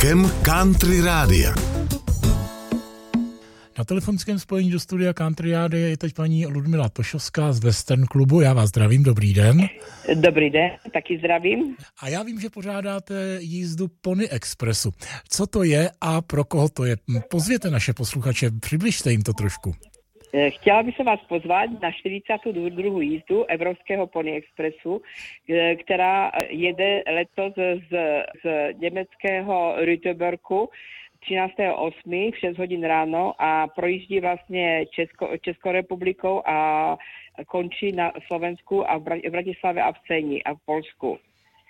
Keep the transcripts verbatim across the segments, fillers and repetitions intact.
rokem Country Rádia. Na telefonickém spojení do studia Country Rádia je teď paní Ludmila Tošovská z Western klubu. Já vás zdravím, dobrý den. Dobrý den, taky zdravím. A já vím, že pořádáte jízdu Pony Expressu. Co to je a pro koho to je? Pozvěte naše posluchače, přibližte jim to trošku. Chtěla bych se vás pozvat na čtyřicátou druhou jízdu Evropského Pony Expressu, která jede letos z, z německého Rüteberku třináctého osmého v šest hodin ráno a projíždí vlastně Česko, Českou republikou a končí na Slovensku a v Bratislavě a v Ceni a v Polsku.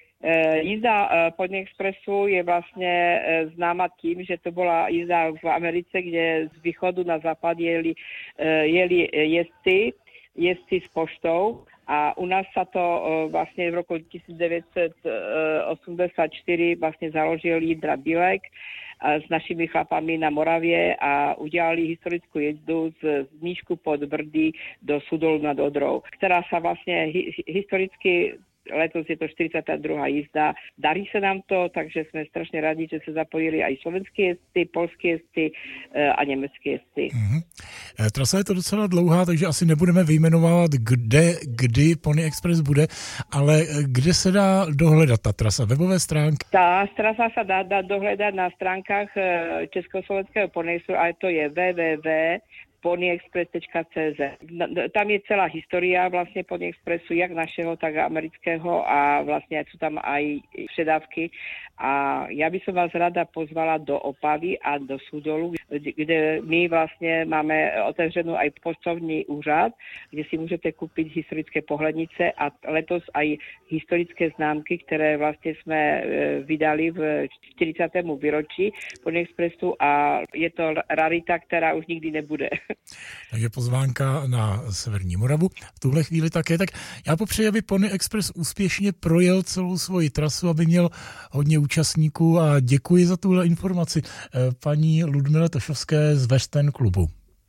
Jízda Pony Expressu je vlastně známa tím, že to byla jízda v Americe, kde z východu na západ jeli, jeli jezdci, jezdci s poštou a u nás sa to vlastně v roku devätnásť osemdesiatštyri vlastně založil Jindra Bilek s našimi chlapami na Moravě a udělali historickou jezdu z Mníšku pod Brdy do Sudolu nad Odrou, která sa vlastně hi- historicky letos je to čtyřicátá druhá jízda. Darí se nám to, takže jsme strašně rádi, že se zapojili i slovenské jezdci, polské jezdci a německé jezdci. Mm-hmm. Trasa je to docela dlouhá, takže asi nebudeme vyjmenovávat, kde, kdy Pony Express bude, ale kde se dá dohledat ta trasa? Webové stránky? Ta trasa se dá, dá dohledat na stránkách Československého Pony Expressu, ale to je w w w tečka pony express tečka c z. Tam je celá historia vlastně Pony Expressu, jak našeho, tak amerického a vlastně jsou tam aj předávky. A já bych vás ráda pozvala do Opavy a do Sudolu, kde my vlastně máme otevřenou aj postovní úřad, kde si můžete koupit historické pohlednice a letos aj historické známky, které vlastně jsme vydali v čtyřicátém výročí Pony Expressu a je to rarita, která už nikdy nebude. Takže pozvánka na Severní Moravu v tuhle chvíli také. Tak já popřeji, aby Pony Express úspěšně projel celou svoji trasu, aby měl hodně účastníků a děkuji za tuhle informaci paní Ludmile Tošovské z Western klubu.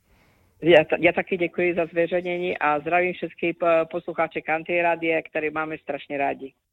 Já, já taky děkuji za zveřejnění a zdravím všechny posluchače Country Rádia, které máme strašně rádi.